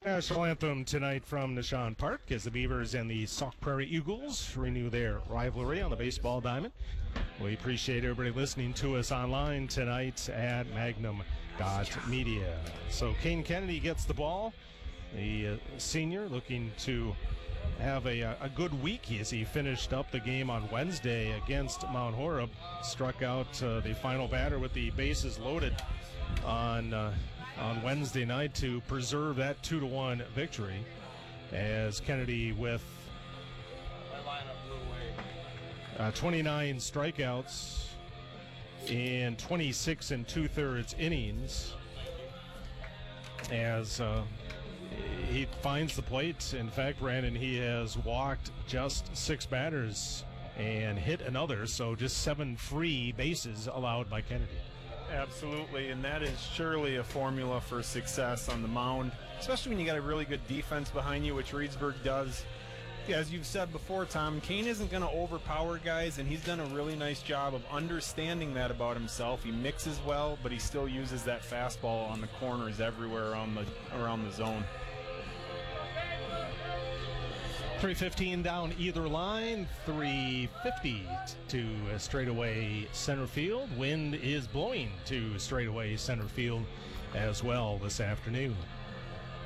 National anthem tonight from Nishan Park as the Beavers and the Sauk Prairie Eagles renew their rivalry on the baseball diamond. We appreciate everybody listening to us online tonight at Magnum.media. So Kane Kennedy gets the ball, the senior looking to have a good week as he finished up the game on Wednesday against Mount Horeb. Struck out the final batter with the bases loaded on Wednesday night to preserve that 2-1 victory, as Kennedy with 29 strikeouts in 26 2/3 innings, as he finds the plate. In fact, Brandon, he has walked just 6 batters and hit another, so just 7 free bases allowed by Kennedy. Absolutely, and that is surely a formula for success on the mound, especially when you got a really good defense behind you, which Reedsburg does. As you've said before, Tom, Kane isn't going to overpower guys, and he's done a really nice job of understanding that about himself. He mixes well, but he still uses that fastball on the corners everywhere around the zone. 3:15 down either line, 350 to straightaway center field. Wind is blowing to straightaway center field as well this afternoon.